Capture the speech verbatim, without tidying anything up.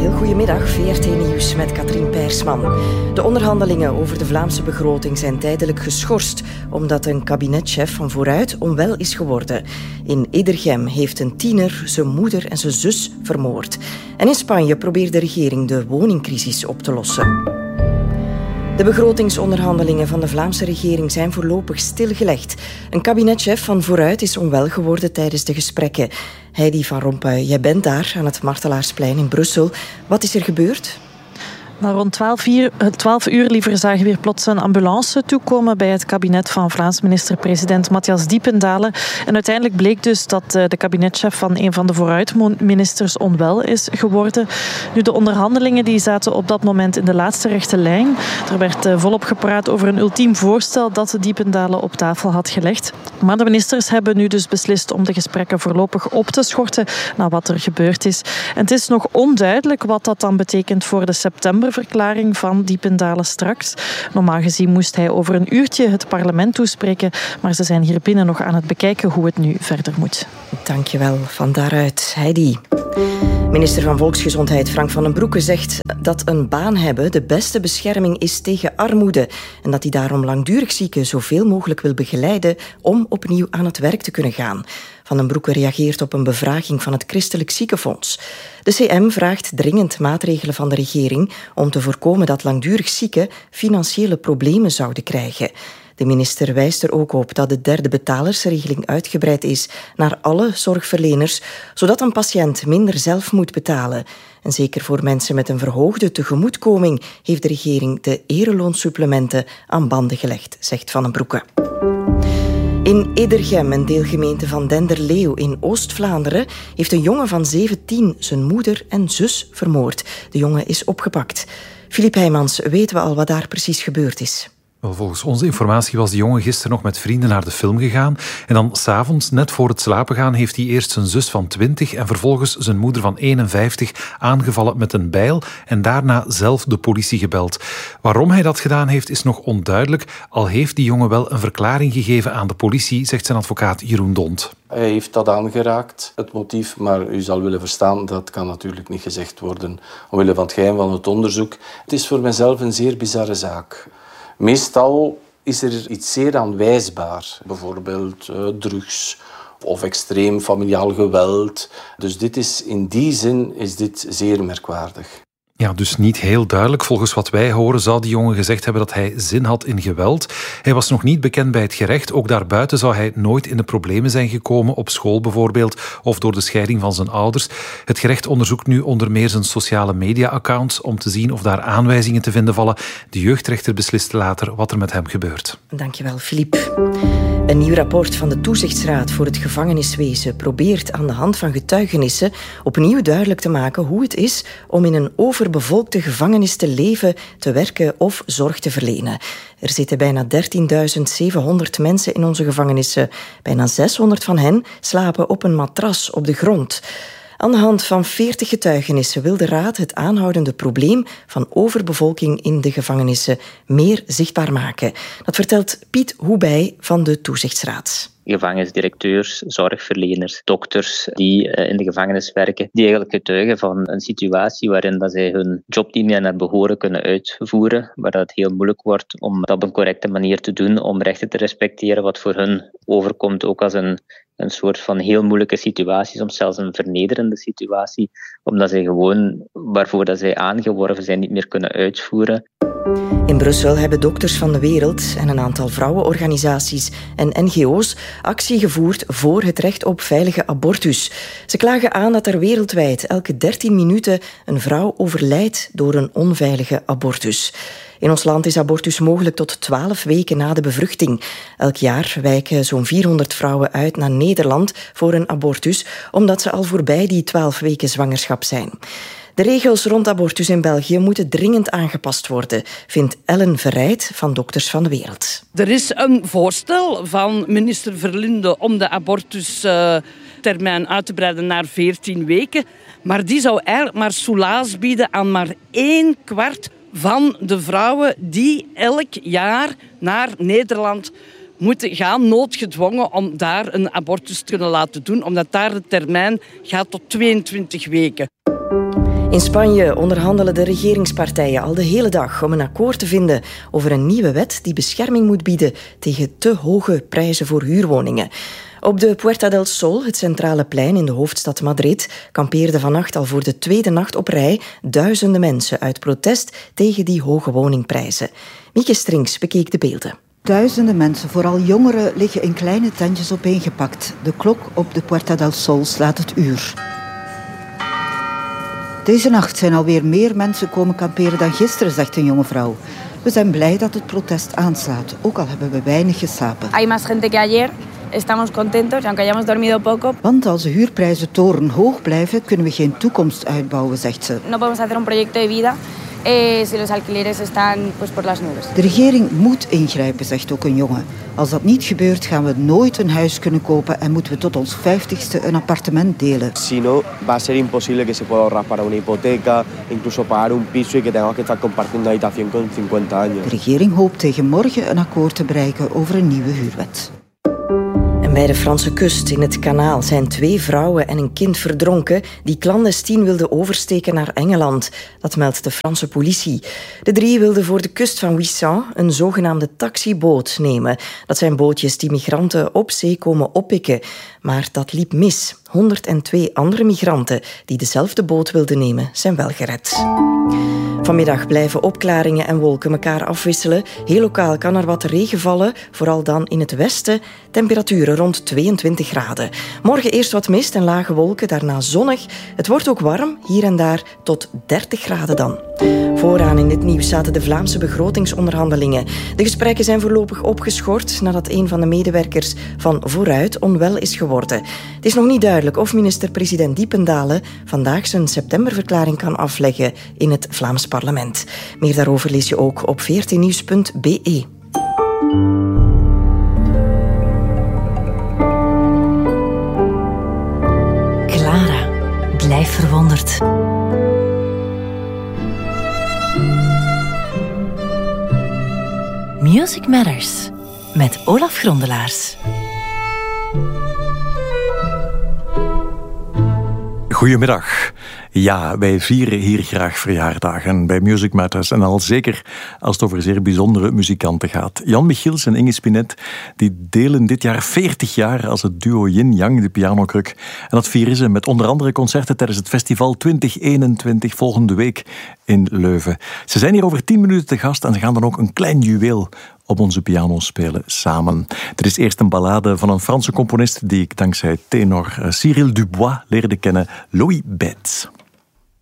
Heel goedemiddag, V R T Nieuws met Katrien Peirsman. De onderhandelingen over de Vlaamse begroting zijn tijdelijk geschorst omdat een kabinetchef van Vooruit onwel is geworden. In Edergem heeft een tiener zijn moeder en zijn zus vermoord. En in Spanje probeert de regering de woningcrisis op te lossen. De begrotingsonderhandelingen van de Vlaamse regering zijn voorlopig stilgelegd. Een kabinetchef van Vooruit is onwel geworden tijdens de gesprekken. Heidi van Rompuy, jij bent daar aan het Martelaarsplein in Brussel. Wat is er gebeurd? Maar rond twaalf uur, twaalf uur liever zagen we weer plots een ambulance toekomen bij het kabinet van Vlaams minister-president Matthias Diependalen. En uiteindelijk bleek dus dat de kabinetchef van een van de vooruitministers onwel is geworden. Nu, de onderhandelingen die zaten op dat moment in de laatste rechte lijn. Er werd volop gepraat over een ultiem voorstel dat Diependalen op tafel had gelegd. Maar de ministers hebben nu dus beslist om de gesprekken voorlopig op te schorten na wat er gebeurd is. En het is nog onduidelijk wat dat dan betekent voor de september verklaring van Diependalen straks. Normaal gezien moest hij over een uurtje het parlement toespreken, maar ze zijn hier binnen nog aan het bekijken hoe het nu verder moet. Dankjewel. Van daaruit, Heidi. Minister van Volksgezondheid Frank van den Broeke zegt dat een baan hebben de beste bescherming is tegen armoede en dat hij daarom langdurig zieken zoveel mogelijk wil begeleiden om opnieuw aan het werk te kunnen gaan. Van den Broeke reageert op een bevraging van het Christelijk Ziekenfonds. De C M vraagt dringend maatregelen van de regering om te voorkomen dat langdurig zieken financiële problemen zouden krijgen. De minister wijst er ook op dat de derde betalersregeling uitgebreid is naar alle zorgverleners, zodat een patiënt minder zelf moet betalen. En zeker voor mensen met een verhoogde tegemoetkoming heeft de regering de ereloonsupplementen aan banden gelegd, zegt Van den Broeke. In Edergem, een deelgemeente van Denderleeuw in Oost-Vlaanderen, heeft een jongen van zeventien zijn moeder en zus vermoord. De jongen is opgepakt. Filip Heijmans, weten we al wat daar precies gebeurd is? Wel, volgens onze informatie was de jongen gisteren nog met vrienden naar de film gegaan. En dan 's avonds, net voor het slapen gaan, heeft hij eerst zijn zus van twintig en vervolgens zijn moeder van eenenvijftig aangevallen met een bijl en daarna zelf de politie gebeld. Waarom hij dat gedaan heeft, is nog onduidelijk. Al heeft die jongen wel een verklaring gegeven aan de politie, zegt zijn advocaat Jeroen Dont. Hij heeft dat aangeraakt, het motief, maar u zal willen verstaan, dat kan natuurlijk niet gezegd worden omwille van het geheim van het onderzoek. Het is voor mijzelf een zeer bizarre zaak. Meestal is er iets zeer aanwijsbaar, bijvoorbeeld uh, drugs of extreem familiaal geweld. Dus dit is, in die zin is dit zeer merkwaardig. Ja, dus niet heel duidelijk. Volgens wat wij horen zou die jongen gezegd hebben dat hij zin had in geweld. Hij was nog niet bekend bij het gerecht. Ook daarbuiten zou hij nooit in de problemen zijn gekomen, op school bijvoorbeeld, of door de scheiding van zijn ouders. Het gerecht onderzoekt nu onder meer zijn sociale media-accounts om te zien of daar aanwijzingen te vinden vallen. De jeugdrechter beslist later wat er met hem gebeurt. Dankjewel, Filip. Een nieuw rapport van de Toezichtsraad voor het gevangeniswezen probeert aan de hand van getuigenissen opnieuw duidelijk te maken hoe het is om in een overbevolkte gevangenis te leven, te werken of zorg te verlenen. Er zitten bijna dertienduizend zevenhonderd mensen in onze gevangenissen. Bijna zeshonderd van hen slapen op een matras op de grond. Aan de hand van veertig getuigenissen wil de Raad het aanhoudende probleem van overbevolking in de gevangenissen meer zichtbaar maken. Dat vertelt Piet Hoebij van de Toezichtsraad. Gevangenisdirecteurs, zorgverleners, dokters die in de gevangenis werken, die eigenlijk getuigen van een situatie waarin dat zij hun job niet meer naar behoren kunnen uitvoeren, waar het heel moeilijk wordt om dat op een correcte manier te doen, om rechten te respecteren, wat voor hun overkomt ook als een, een soort van heel moeilijke situatie, soms zelfs een vernederende situatie, omdat zij gewoon, waarvoor dat zij aangeworven zijn, niet meer kunnen uitvoeren. In Brussel hebben Dokters van de Wereld en een aantal vrouwenorganisaties en N G O's actie gevoerd voor het recht op veilige abortus. Ze klagen aan dat er wereldwijd elke dertien minuten een vrouw overlijdt door een onveilige abortus. In ons land is abortus mogelijk tot twaalf weken na de bevruchting. Elk jaar wijken zo'n vierhonderd vrouwen uit naar Nederland voor een abortus, omdat ze al voorbij die twaalf weken zwangerschap zijn. De regels rond abortus in België moeten dringend aangepast worden, vindt Ellen Verrijd van Dokters van de Wereld. Er is een voorstel van minister Verlinde om de abortustermijn uit te breiden naar veertien weken. Maar die zou eigenlijk maar soelaas bieden aan maar één kwart van de vrouwen die elk jaar naar Nederland moeten gaan, noodgedwongen, om daar een abortus te kunnen laten doen, omdat daar de termijn gaat tot tweeëntwintig weken. In Spanje onderhandelen de regeringspartijen al de hele dag om een akkoord te vinden over een nieuwe wet die bescherming moet bieden tegen te hoge prijzen voor huurwoningen. Op de Puerta del Sol, het centrale plein in de hoofdstad Madrid, kampeerden vannacht al voor de tweede nacht op rij duizenden mensen uit protest tegen die hoge woningprijzen. Mieke Strings bekeek de beelden. Duizenden mensen, vooral jongeren, liggen in kleine tentjes opeengepakt. De klok op de Puerta del Sol slaat het uur. Deze nacht zijn alweer meer mensen komen kamperen dan gisteren, zegt een jonge vrouw. We zijn blij dat het protest aanslaat, ook al hebben we weinig geslapen. Hay más gente que ayer. Estamos contentos, aunque hayamos dormido poco. Want als de huurprijzen torenhoog blijven, kunnen we geen toekomst uitbouwen, zegt ze. No podemos hacer un proyecto de vida eh, si los alquileres están pues por las nubes. De regering moet ingrijpen, zegt ook een jongen. Als dat niet gebeurt, gaan we nooit een huis kunnen kopen en moeten we tot ons vijftigste een appartement delen. Si no, va a ser imposible que se pueda ahorrar para una hipoteca, incluso pagar un piso y que tengamos que estar compartiendo una habitación con cincuenta años. De regering hoopt tegen morgen een akkoord te bereiken over een nieuwe huurwet. Bij de Franse kust in het kanaal zijn twee vrouwen en een kind verdronken die clandestien wilden oversteken naar Engeland. Dat meldt de Franse politie. De drie wilden voor de kust van Ouessant een zogenaamde taxiboot nemen. Dat zijn bootjes die migranten op zee komen oppikken. Maar dat liep mis. honderdtwee andere migranten die dezelfde boot wilden nemen, zijn wel gered. Vanmiddag blijven opklaringen en wolken elkaar afwisselen. Heel lokaal kan er wat regen vallen, vooral dan in het westen. Temperaturen rond tweeëntwintig graden. Morgen eerst wat mist en lage wolken, daarna zonnig. Het wordt ook warm, hier en daar tot dertig graden dan. Vooraan in het nieuws zaten de Vlaamse begrotingsonderhandelingen. De gesprekken zijn voorlopig opgeschort nadat een van de medewerkers van Vooruit onwel is geworden. Het is nog niet duidelijk of minister-president Diependaele vandaag zijn septemberverklaring kan afleggen in het Vlaams parlement. Meer daarover lees je ook op veertien nieuws punt b e. Clara, blijf verwonderd. Music Matters met Olaf Grondelaars. Goedemiddag. Ja, wij vieren hier graag verjaardagen bij Music Matters. En al zeker als het over zeer bijzondere muzikanten gaat. Jan Michiels en Inge Spinet die delen dit jaar veertig jaar als het duo Yin Yang, de pianokruk. En dat vieren ze met onder andere concerten tijdens het festival twintig eenentwintig volgende week in Leuven. Ze zijn hier over tien minuten te gast en ze gaan dan ook een klein juweel op onze piano spelen samen. Er is eerst een ballade van een Franse componist die ik dankzij tenor Cyril Dubois leerde kennen, Louis Betts.